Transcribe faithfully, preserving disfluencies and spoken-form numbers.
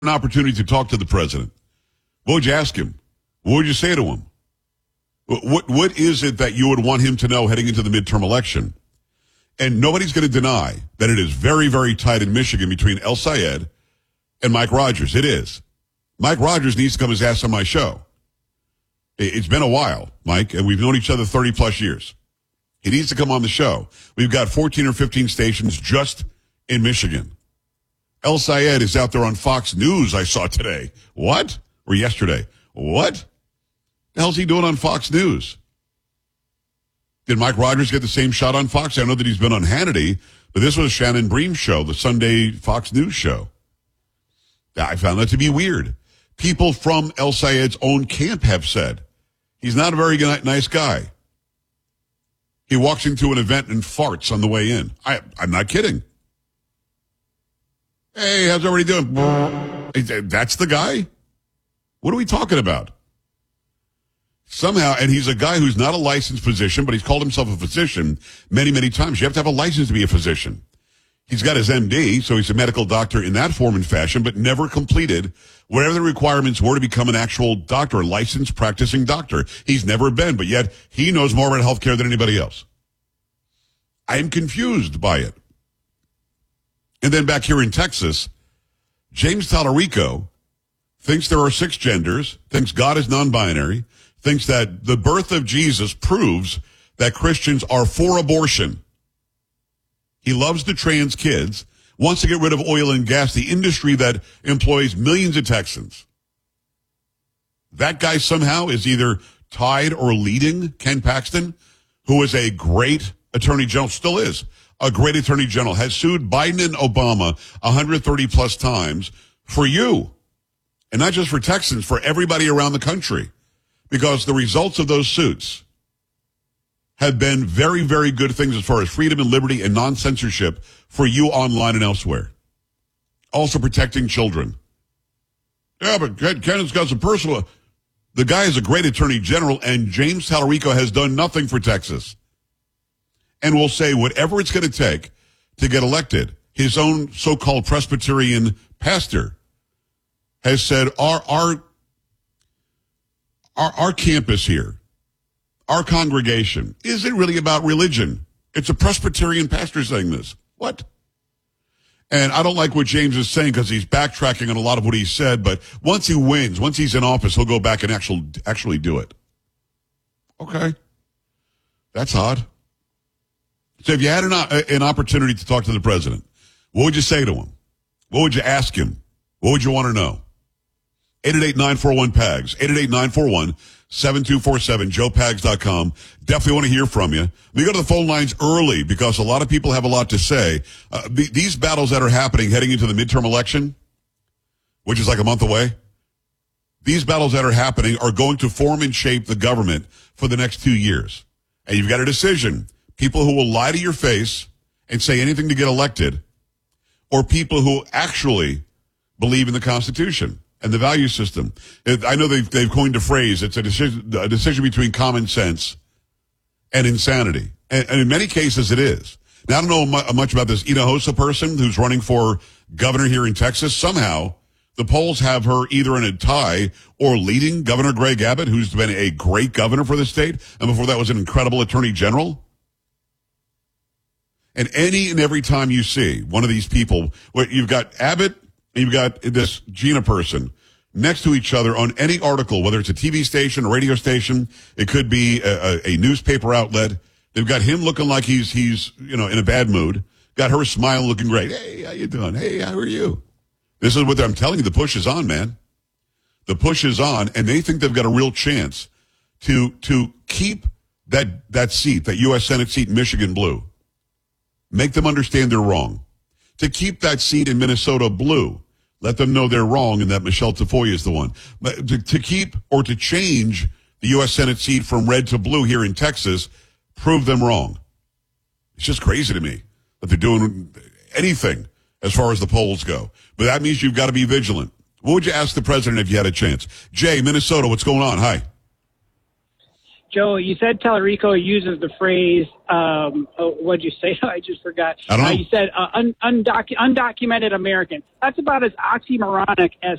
an opportunity to talk to the president, what would you ask him? What would you say to him? What What is it that you would want him to know heading into the midterm election? And nobody's going to deny that it is very, very tight in Michigan between El Sayed and Mike Rogers. It is. Mike Rogers needs to come his ass on my show. It's been a while, Mike, and we've known each other thirty plus years. He needs to come on the show. We've got fourteen or fifteen stations just in Michigan. El Sayed is out there on Fox News, I saw today. What? Or yesterday. What? The hell's he doing on Fox News? Did Mike Rogers get the same shot on Fox? I know that he's been on Hannity, but this was Shannon Bream's show, the Sunday Fox News show. I found that to be weird. People from El Sayed's own camp have said he's not a very nice guy. He walks into an event and farts on the way in. I, I'm not kidding. Hey, how's everybody doing? That's the guy? What are we talking about? Somehow, and he's a guy who's not a licensed physician, but he's called himself a physician many, many times. You have to have a license to be a physician. He's got his M D, so he's a medical doctor in that form and fashion, but never completed whatever the requirements were to become an actual doctor, a licensed practicing doctor. He's never been, but yet he knows more about healthcare than anybody else. I am confused by it. And then back here in Texas, James Tallarico thinks there are six genders, thinks God is non-binary, thinks that the birth of Jesus proves that Christians are for abortion. He loves the trans kids, wants to get rid of oil and gas, the industry that employs millions of Texans. That guy somehow is either tied or leading Ken Paxton, who is a great attorney general, still is a great attorney general, has sued Biden and Obama one hundred thirty plus times for you. And not just for Texans, for everybody around the country. Because the results of those suits have been very, very good things as far as freedom and liberty and non-censorship for you online and elsewhere. Also protecting children. Yeah, but Ken's got some personal... The guy is a great attorney general, and James Tallarico has done nothing for Texas. And will say whatever it's going to take to get elected. His own so-called Presbyterian pastor has said, our, our, our, our campus here, our congregation, isn't really about religion. It's a Presbyterian pastor saying this. What? And I don't like what James is saying because he's backtracking on a lot of what he said, but once he wins, once he's in office, he'll go back and actually, actually do it. Okay. That's odd. So if you had an, an opportunity to talk to the president, what would you say to him? What would you ask him? What would you want to know? eight eight eight, nine four one, P A G S, eight eight eight, nine four one, seven two four seven, joe pags dot com. Definitely want to hear from you. We go to the phone lines early because a lot of people have a lot to say. Uh, the, these battles that are happening heading into the midterm election, which is like a month away, these battles that are happening are going to form and shape the government for the next two years. And you've got a decision. People who will lie to your face and say anything to get elected, or people who actually believe in the Constitution and the value system. I know they've, they've coined a phrase. It's a decision, a decision between common sense and insanity. And, and in many cases it is. Now, I don't know mu- much about this Hinojosa person who's running for governor here in Texas. Somehow the polls have her either in a tie or leading Governor Greg Abbott, who's been a great governor for the state. And before that was an incredible attorney general. And any and every time you see one of these people, where you've got Abbott, you've got this Gina person next to each other on any article, whether it's a T V station, a radio station, it could be a, a, a newspaper outlet. They've got him looking like he's, he's, you know, in a bad mood. Got her smiling, looking great. Hey, how you doing? Hey, how are you? This is what I'm telling you. The push is on, man. The push is on, and they think they've got a real chance to, to keep that, that seat, that U S Senate seat in Michigan blue. Make them understand they're wrong. To keep that seat in Minnesota blue, let them know they're wrong and that Michelle Tafoya is the one. But to, to keep or to change the U S Senate seat from red to blue here in Texas, prove them wrong. It's just crazy to me that they're doing anything as far as the polls go. But that means you've got to be vigilant. What would you ask the president if you had a chance? Jay, Minnesota, what's going on? Hi. Joe, you said Tallarico uses the phrase, um, oh, what'd you say? I just forgot. I don't know. Uh, you said uh, un- undocu- undocumented American. That's about as oxymoronic as